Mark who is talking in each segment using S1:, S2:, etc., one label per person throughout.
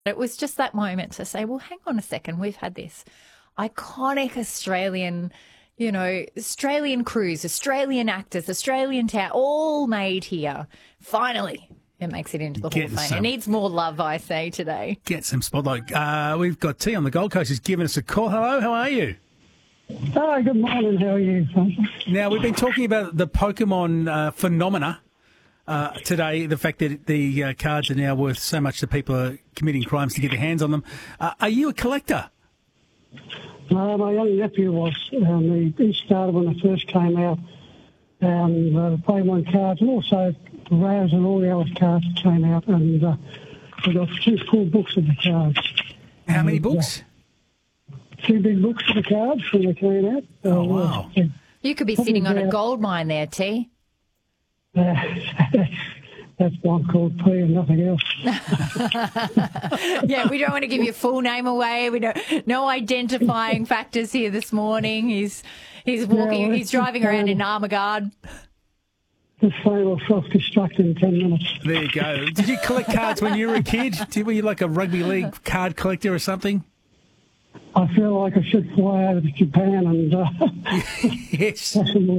S1: It was just that moment to say, well, hang on a second, we've had this iconic Australian, Australian cruise, Australian actors, Australian town, all made here. Finally, it makes it into the Hall of Fame. It needs more love, I say, today.
S2: Get some spotlight. We've got T on the Gold Coast who's given us a call. Hello, how are you?
S3: Hi, good morning. How are you?
S2: Now, we've been talking about the Pokemon phenomena today, the fact that the cards are now worth so much that people are committing crimes to get their hands on them. Are you a collector?
S3: My young nephew was. He started when it first came out. The Pokemon cards and also the Rares and all the other cards that came out. And we got 2 full books of the cards.
S2: How many books?
S3: 2 big books of the cards when they came out.
S2: Oh, wow.
S1: You could be sitting on a gold mine there, T.
S3: That's one called P and nothing else.
S1: Yeah, we don't want to give your full name away. We don't. No identifying factors here this morning. He's walking.
S3: Yeah,
S1: he's driving around in armour guard.
S3: This phone will self-destruct in 10 minutes.
S2: There you go. Did you collect cards when you were a kid? Were you like a rugby league card collector or something?
S3: I feel like I should fly over to Japan and
S2: yes,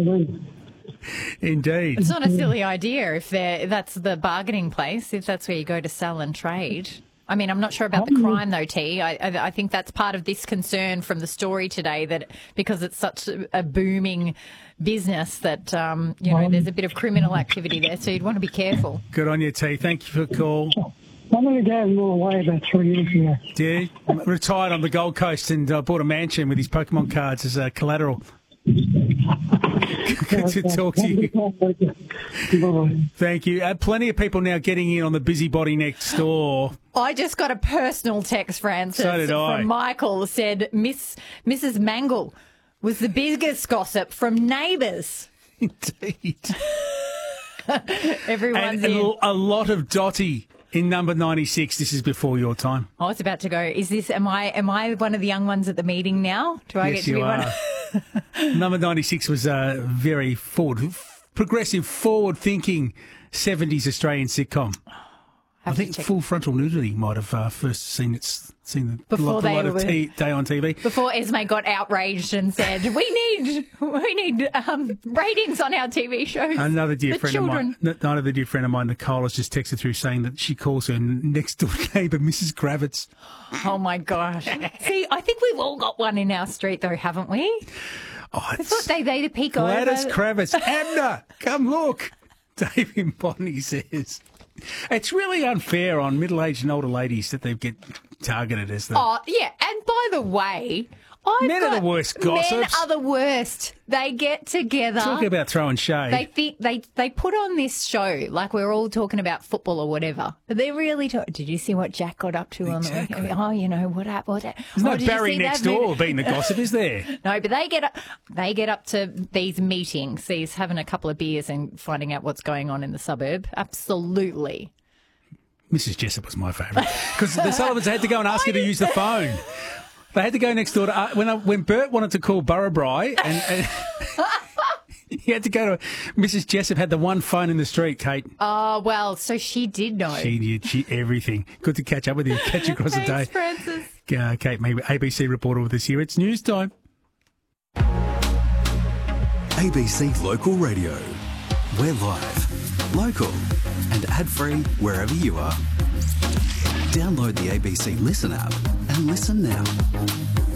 S2: indeed.
S1: It's not a silly idea if that's the bargaining place, if that's where you go to sell and trade. I mean, I'm not sure about the crime, though, T. I think that's part of this concern from the story today, that because it's such a booming business that, there's a bit of criminal activity there, so you'd want to be careful.
S2: Good on you, T. Thank you for the call.
S3: I'm going to go more away about 3 years ago.
S2: Yeah, retired on the Gold Coast and bought a mansion with his Pokemon cards as collateral. Good to talk to you. Thank you. Plenty of people now getting in on the busybody next door.
S1: I just got a personal text, Francis,
S2: so did I.
S1: From Michael, said Mrs. Mangle was the biggest gossip from Neighbours.
S2: Indeed.
S1: Everyone's
S2: and
S1: in.
S2: A lot of Dotty in number 96. This is before your time.
S1: I was about to go. Am I one of the young ones at the meeting now? Do I get to be one?
S2: Number 96 was a very progressive, forward-thinking 70s Australian sitcom. I think Full Frontal Nudity might have first seen the light of day on TV.
S1: Before Esme got outraged and said, we need ratings on our TV shows.
S2: Another dear friend of mine, Nicole, has just texted through saying that she calls her next door neighbour Mrs. Kravitz.
S1: Oh my gosh! See, I think we've all got one in our street, though, haven't we?
S2: Oh,
S1: it's what they peek over.
S2: Gladys Kravitz, Abner, come look. David Bonnie says. It's really unfair on middle-aged and older ladies that they get targeted as the...
S1: Oh, yeah. And by the way...
S2: Men are the worst gossips.
S1: Men are the worst. They get together.
S2: Talk about throwing shade.
S1: They put on this show like we're all talking about football or whatever. But they're really did you see what Jack got up to on the weekend? Oh, what happened?
S2: There's no Barry next door being the gossip, is there?
S1: No, but they get up to these meetings. He's having a couple of beers and finding out what's going on in the suburb. Absolutely.
S2: Mrs. Jessup was my favourite because the Sullivans had to go and ask her to use the phone. They had to go next door to when Bert wanted to call Burrabri, and he had to go to Mrs. Jessup. Had the one phone in the street, Kate.
S1: Oh well, so she did know.
S2: She did. She everything. Good to catch up with you. Catch you across the day.
S1: Francis.
S2: Kate, maybe ABC reporter with us here. It's news time.
S4: ABC Local Radio. We're live, local, and ad-free wherever you are. Download the ABC Listen app and listen now.